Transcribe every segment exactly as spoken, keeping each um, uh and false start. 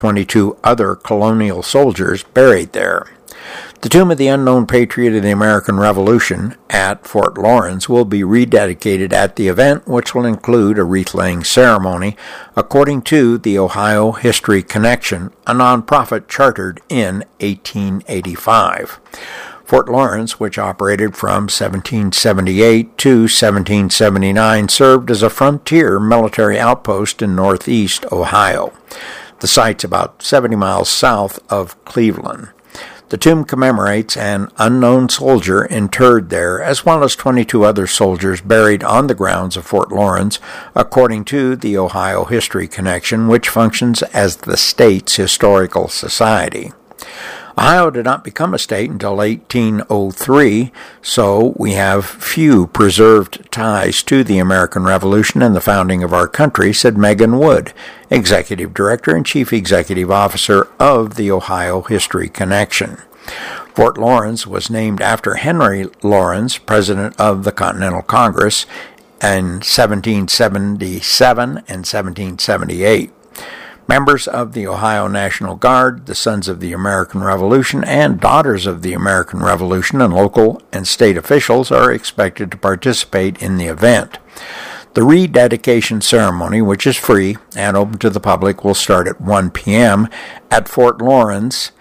twenty-two other colonial soldiers buried there. The Tomb of the Unknown Patriot of the American Revolution at Fort Lawrence will be rededicated at the event, which will include a wreath-laying ceremony, according to the Ohio History Connection, a nonprofit chartered in eighteen eighty-five. Fort Lawrence, which operated from seventeen seventy-eight to seventeen seventy-nine, served as a frontier military outpost in northeast Ohio. The site's about seventy miles south of Cleveland. The tomb commemorates an unknown soldier interred there, as well as twenty-two other soldiers buried on the grounds of Fort Lawrence, according to the Ohio History Connection, which functions as the state's historical society. Ohio did not become a state until eighteen oh three, so we have few preserved ties to the American Revolution and the founding of our country, said Megan Wood, Executive Director and Chief Executive Officer of the Ohio History Connection. Fort Lawrence was named after Henry Lawrence, President of the Continental Congress, in seventeen seventy-seven and seventeen seventy-eight. Members of the Ohio National Guard, the Sons of the American Revolution, and Daughters of the American Revolution, and local and state officials are expected to participate in the event. The rededication ceremony, which is free and open to the public, will start at one p.m. at Fort Lawrence,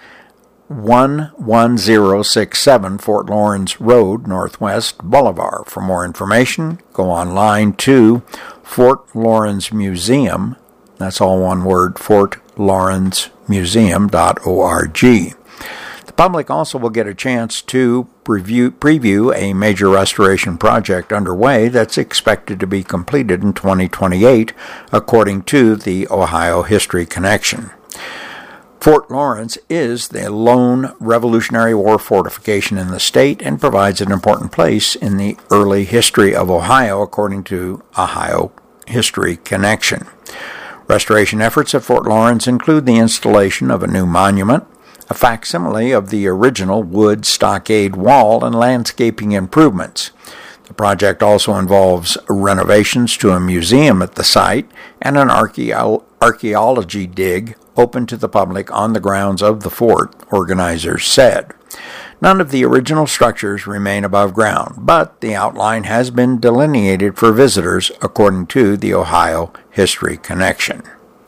one one zero six seven Fort Lawrence Road, Northwest Boulevard. For more information, go online to Fort Lawrence Museum. That's all one word, fort lawrence museum dot org. The public also will get a chance to preview, preview a major restoration project underway that's expected to be completed in twenty twenty-eight, according to the Ohio History Connection. Fort Lawrence is the lone Revolutionary War fortification in the state and provides an important place in the early history of Ohio, according to Ohio History Connection. Restoration efforts at Fort Lawrence include the installation of a new monument, a facsimile of the original wood stockade wall, and landscaping improvements. The project also involves renovations to a museum at the site and an archaeo- archaeology dig open to the public on the grounds of the fort, organizers said. None of the original structures remain above ground, but the outline has been delineated for visitors, according to the Ohio History Connection.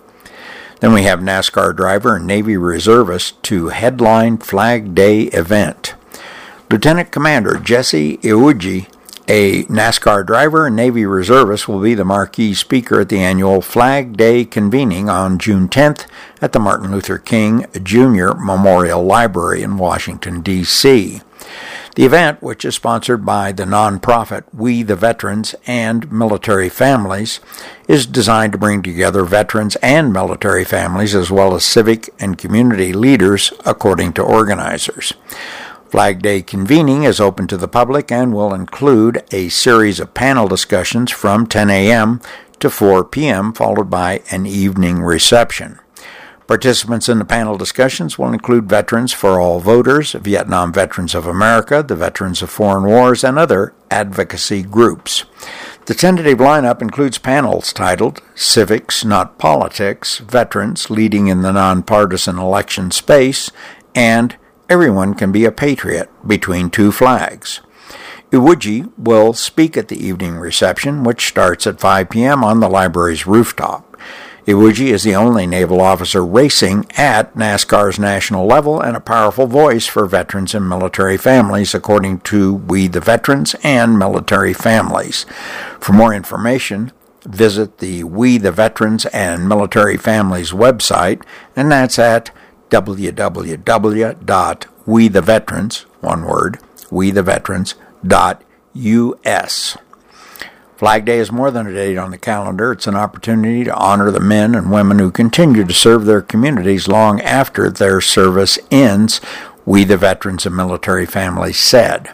Then we have NASCAR driver and Navy reservist to headline Flag Day event. Lieutenant Commander Jesse Iwuji, a NASCAR driver and Navy reservist, will be the marquee speaker at the annual Flag Day convening on June tenth at the Martin Luther King Junior Memorial Library in Washington, D C The event, which is sponsored by the nonprofit We the Veterans and Military Families, is designed to bring together veterans and military families as well as civic and community leaders, according to organizers. Flag Day convening is open to the public and will include a series of panel discussions from ten a.m. to four p.m., followed by an evening reception. Participants in the panel discussions will include Veterans for All Voters, Vietnam Veterans of America, the Veterans of Foreign Wars, and other advocacy groups. The tentative lineup includes panels titled Civics, Not Politics, Veterans Leading in the Nonpartisan Election Space, and Everyone Can Be a Patriot Between Two Flags. Iwuji will speak at the evening reception, which starts at five p.m. on the library's rooftop. Iwuji is the only naval officer racing at NASCAR's national level and a powerful voice for veterans and military families, according to We the Veterans and Military Families. For more information, visit the We the Veterans and Military Families website, and that's at w w w dot we the veterans, one word, we the veterans dot u s. Flag Day is more than a date on the calendar. It's an opportunity to honor the men and women who continue to serve their communities long after their service ends, We the Veterans and Military Families said.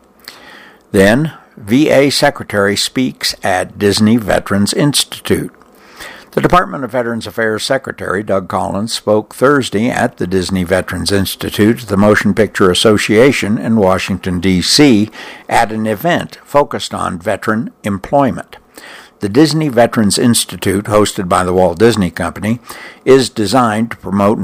Then, V A Secretary speaks at Disney Veterans Institute. The Department of Veterans Affairs Secretary, Doug Collins, spoke Thursday at the Disney Veterans Institute, the Motion Picture Association in Washington, D C, at an event focused on veteran employment. The The Disney Veterans Institute, hosted by the Walt Disney Company, is designed to promote